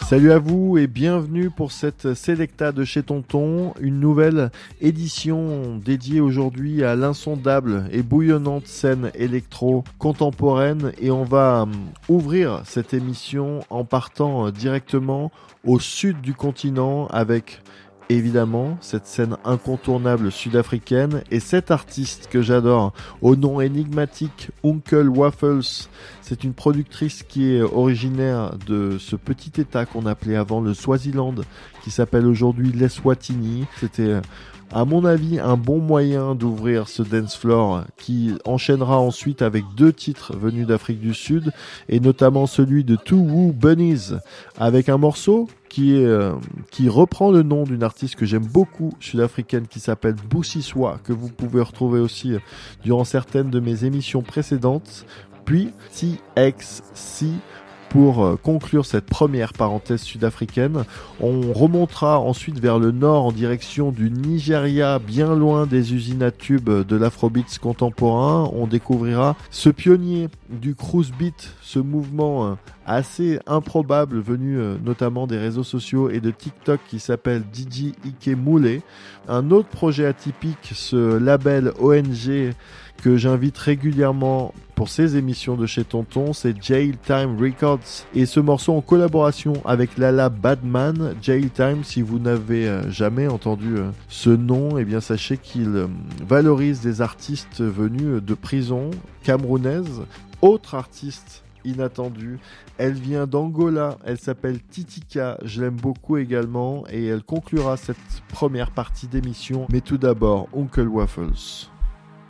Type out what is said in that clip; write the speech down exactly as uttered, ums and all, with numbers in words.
Salut à vous et bienvenue pour cette Selecta de chez Tonton, une nouvelle édition dédiée aujourd'hui à l'insondable et bouillonnante scène électro contemporaine, et on va ouvrir cette émission en partant directement au sud du continent avec évidemment cette scène incontournable sud-africaine et cet artiste que j'adore au nom énigmatique Uncle Waffles. C'est une productrice qui est originaire de ce petit état qu'on appelait avant le Swaziland, qui s'appelle aujourd'hui l'Eswatini. C'était à mon avis un bon moyen d'ouvrir ce dance floor qui enchaînera ensuite avec deux titres venus d'Afrique du Sud et notamment celui de Two Woo Bunnies avec un morceau qui est euh, qui reprend le nom d'une artiste que j'aime beaucoup sud-africaine qui s'appelle Busiswa, que vous pouvez retrouver aussi durant certaines de mes émissions précédentes, puis T X C. Pour conclure cette première parenthèse sud-africaine, on remontera ensuite vers le nord en direction du Nigeria, bien loin des usines à tubes de l'afrobeats contemporain. On découvrira ce pionnier du cruise beat, ce mouvement assez improbable venu notamment des réseaux sociaux et de TikTok qui s'appelle D J Ike Mule. Un autre projet atypique, ce label O N G que j'invite régulièrement pour ces émissions de chez Tonton, c'est Jail Time Records. Et ce morceau en collaboration avec Lala Badman, Jail Time, si vous n'avez jamais entendu ce nom, eh bien sachez qu'il valorise des artistes venus de prison camerounaise. Autre artiste inattendue, elle vient d'Angola, elle s'appelle Titika, je l'aime beaucoup également et elle conclura cette première partie d'émission. Mais tout d'abord, Uncle Waffles.